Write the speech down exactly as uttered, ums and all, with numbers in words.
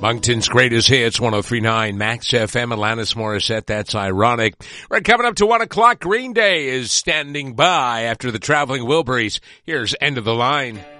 Moncton's greatest hits, one oh three point nine Max F M, Alanis Morissette, That's Ironic. We're coming up to one o'clock. Green Day is standing by after the Traveling Wilburys. Here's End of the Line.